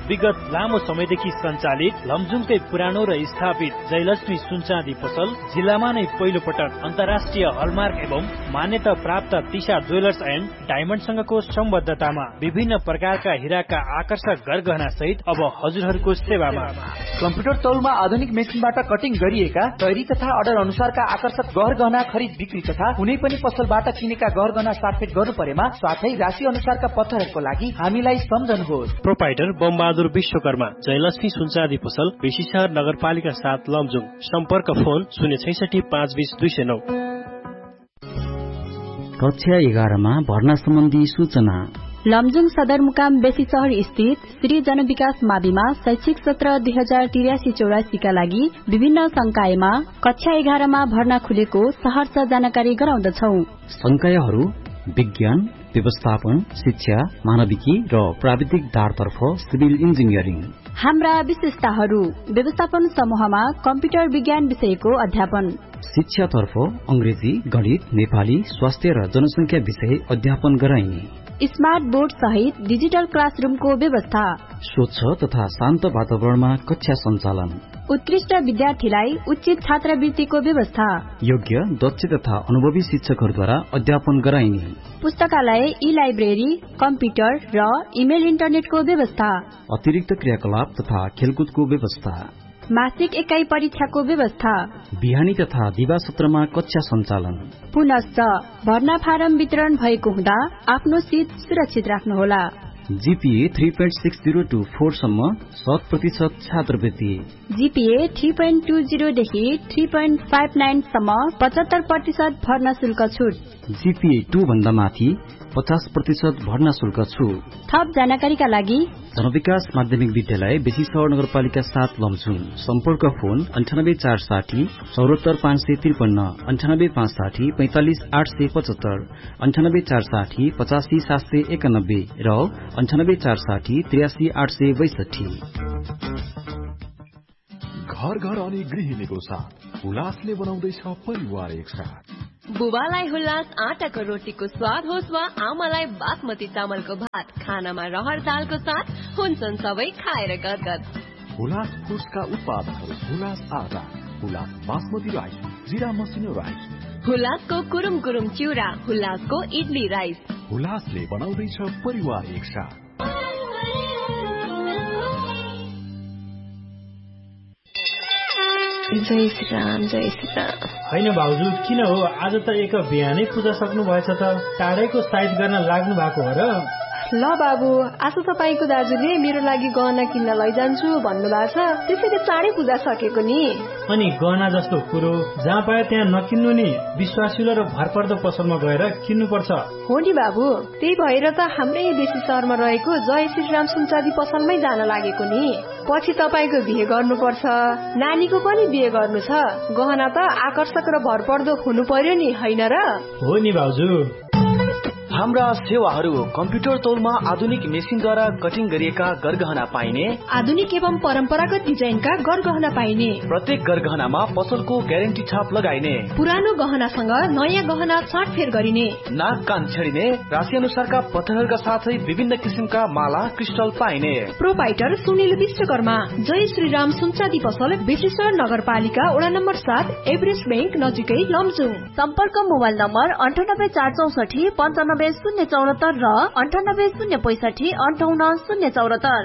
विगत लामो समयदेखि सञ्चालित लमजुङकै पुरानो र स्थापित जयलक्ष्मी सुनचाँदी पसल जिल्लामा नै पहिलो पटक अन्तर्राष्ट्रिय हलमार्क एवं मान्यता प्राप्त तिशा ज्वेलर्स एन्ड डायमन्डसँगको सम्बद्धतामा विभिन्न प्रकारका हिराका आकर्षक गरगहना सहित अब हजुरहरूको सेवामा कम्प्युटर तौलमा आधुनिक मेसिनबाट कटिङ गरिएका तयारी तथा अर्डर अनुसारका आकर्षक गहना खरिद बिक्री तथा कुनै पनि पसलबाट किनेका गहना साटफेट गर्नु परेमा साथै राशि अनुसारका पत्थरहरूको लागि हामीलाई सम्झनुहोस्। प्रोपाइटर बमबहादुर विश्वकर्मा जयलक्ष्मी सुनचाँदी पसल बेसीशहर नगरपालिका 7 लमजुङ। सम्पर्क फोन 066-520-209। कक्षा 11 मा भर्ना सम्बन्धी सूचना। लमजुङ सदरमुकाम बेसीशहर स्थित श्री जनविकास माविमा शैक्षिक सत्र 2083-84 का लागि विभिन्न संकायमा कक्षा 11 मा भर्ना खुलेको सहर्ष जानकारी गराउँदछौ। संकायहरू विज्ञान, व्यवस्थापन, शिक्षा, मानविकी र प्राविधिक दारतर्फ सिभिल इन्जिनियरिङ। हाम्रा विशेषताहरू: व्यवस्थापन समूहमा कम्प्युटर विज्ञान विषयको अध्यापन, शिक्षातर्फ अंग्रेजी, गणित, नेपाली, स्वास्थ्य र जनसंख्या विषय अध्यापन गराइने, स्मार्ट बोर्ड सहित डिजिटल क्लासरूमको व्यवस्था, स्वच्छ तथा शान्त वातावरणमा कक्षा सञ्चालन, उत्कृष्ट विद्यार्थीलाई उचित छात्रवृत्तिको व्यवस्था, योग्य, दक्ष तथा अनुभवी शिक्षकहरूद्वारा अध्यापन गराइने, पुस्तकालय, ई लाइब्रेरी, कम्प्युटर र इमेल इन्टरनेटको व्यवस्था, अतिरिक्त क्रियाकलाप तथा खेलकुदको व्यवस्था, मासिक एकाइ परीक्षाको व्यवस्था, बिहानी तथा दिवा सत्रमा कक्षा सञ्चालन। पुनश्च भर्ना फारम वितरण भएको हुँदा आफ्नो सीट सुरक्षित राख्नुहोला। जीपीए 3.60 to 4 सम्म 100% छात्रवृत्ति, जीपीए 3.20 देखि 3.59 सम्म 75% भर्ना शुल्क छुट, जीपीए 2 भन्दा माथि 50% भर्ना शुल्क छुट। थप जानकारीका लागि जनविकास माध्यमिक विद्यालय बेसीशहर नगरपालिका 7 लमजुङ। सम्पर्क फोन 98460 74553, 98560 45875, 98460 85791 र 98460 83862। घर घर अनि गृहिणीको साथ उल्लासले बनाउँदैछ परिवार एकसाथ। बुबालाई हुल्लास आटाको रोटीको स्वाद होस् वा आमालाई बासमती चामलको भात, खानामा रहर दालको साथ हुन्छन् सबै खाएर गदगद। हुलास फुड्सका उत्पादनहरू हुलास आटा, हुलास बासमती राइस, जिरा मसिनो राइस, हुलासको कुरुम कुरुम चिउरा, हुलासको इडली राइस। हुलासले बनाउँदैछ परिवार एकसाथ। जय श्री राम, जय श्री राम। होइन भाउजू, किन हो आज त एक बिहानै पूजा सक्नु भएछ त? टाढैको साइज गर्न लाग्नु भएको हो र? ल बाबु, आज तपाईको दाजुले मेरो लागि गहना किन्न लैजान्छु भन्नुभएको छ, त्यसैले चाँडै पूजा सकेको नि। अनि गहना जस्तो कुरो जहाँ पाए त्यहाँ नकिन्नु नि, विश्वासिलो र भरपर्दो पसलमा गएर किन्नुपर्छ। हो नि बाबु, त्यही भएर त हाम्रै बेसी शहरमा रहेको जय श्रीराम सुनचाँदी पसलमै जान लागेको नि। पछि तपाईको बिहे गर्नुपर्छ, नानीको पनि बिहे गर्नु छ, गहना त आकर्षक र भरपर्दो हुनु पर्यो नि, होइन र? हो नि भाउजू। हाम्रा सेवाहरू कम्प्युटर तौलमा आधुनिक मेसिनद्वारा कटिङ गरिएका गरगहना पाइने, आधुनिक एवं परम्परागत डिजाइनका गरगहना पाइने, प्रत्येक गरगहनामा पसलको ग्यारेन्टी छाप लगाइने, पुरानो गहनासँग नयाँ गहना साटफेर गरिने, नाक कान छेडिने, राशि अनुसारका पत्थरहरूका साथै विभिन्न किसिमका माला क्रिस्टल पाइने। प्रोपाइटर सुनिल विश्वकर्मा, जय श्रीराम सुनचाँदी पसल, बेसीशहर नगरपालिका वडा नम्बर 7, एभरेस्ट बैंक नजिकै लमजुङ। सम्पर्क मोबाइल नम्बर 98464 95 074 र 98 065 58 074।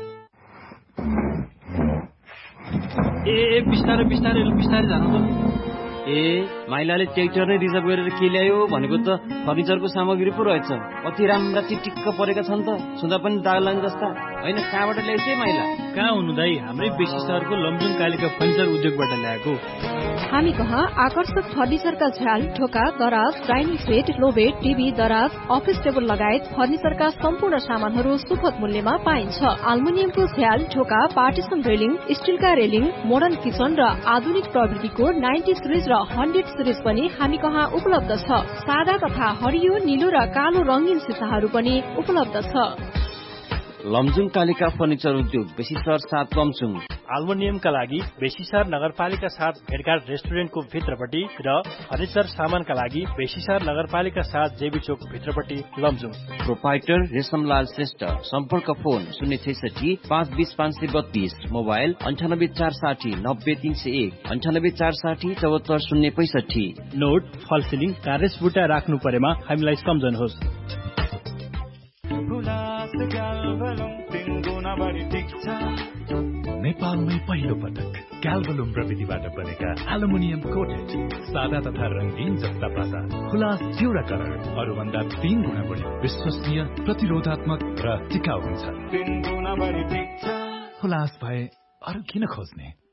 ए बिस्तारै बिस्तारै बिस्तारै जानु त। ए माइलाले ट्र्याक्टर नै रिजर्भ गरेर के ल्यायो भनेको त फर्निचरको सामग्री पो रहेछ। कति राम्रा चिटिक्क परेका छन् त, छुँदा पनि दाग लाग्ने जस्ता। होइन, कहाँबाट ल्याइछ माइला? कहाँ हुनु दाई, हाम्रै बेसी शहरको लमजुङ कालिका फर्निचर उद्योगबाट ल्याएको। हामी कहाँ आकर्षक फर्निचरका झ्याल, ढोका, दराज, डाइनिङ सेट, लोबेड, टिभी, दराज, अफिस टेबल लगायत फर्निचरका सम्पूर्ण सामानहरू सुपथ मूल्यमा पाइन्छ। अल्मुनियमको झ्याल, ढोका, partition railing, स्टिलका railing, modern kitchen र आधुनिक प्रविधिको 90 सिरिज र 100 सिरिज पनि हामी कहाँ उपलब्ध छ। सादा तथा हरियो, नीलो र कालो रंगीन सिसाहरू पनि उपलब्ध छ। लमजुङ कालिका फर्निचर उद्योग बेसीशहर 7 लमजुङ। एल्युमिनियमका लागि बेसीसार नगरपालिका 7 भेटघाट रेस्टुरेन्टको भित्रपट्टि र फर्निचर सामानका लागि बेसीसार नगरपालिका 7 जेबी चोक भित्रपट्टि लमजुङ। प्रोपाइटर रेशमलाल श्रेष्ठ, सम्पर्क फोन 066 520 532, मोबाइल 98 460 90 301, 98 460 74 065। नोट फलसिलिङ कार्यसबुटा राख्नु परेमा हामीलाई सम्झनुहोस्। नेपालमै पहिलो पटक ग्याल्भलुम प्रविधिबाट बनेका एल्युमिनियम कोटेड सादा तथा रंगीन जस्ता पाता हुलास जिउरा कलर अरूभन्दा 3 गुणा बढी विश्वसनीय, प्रतिरोधात्मक र टिकाउ हुन्छ। हुलास भए अरू किन खोज्ने?